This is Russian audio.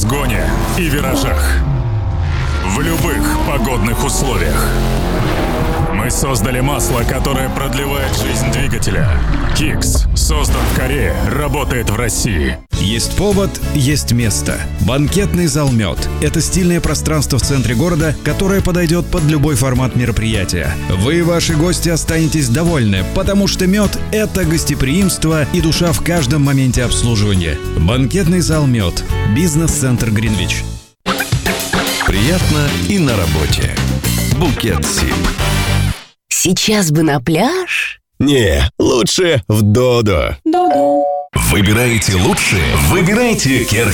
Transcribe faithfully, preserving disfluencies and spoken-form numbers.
разгоне и виражах. В любых погодных условиях. Мы создали масло, которое продлевает жизнь двигателя. Кикс создан в Корее, работает в России. Есть повод, есть место. Банкетный зал «Мед» — это стильное пространство в центре города, которое подойдет под любой формат мероприятия. Вы и ваши гости останетесь довольны, потому что «Мед» — это гостеприимство и душа в каждом моменте обслуживания. Банкетный зал «Мед». Бизнес-центр Гринвич. Приятно и на работе. Букет Сип. Сейчас бы на пляж. Не, лучше в Додо. Додо. Выбираете лучшее? Выбирайте Кер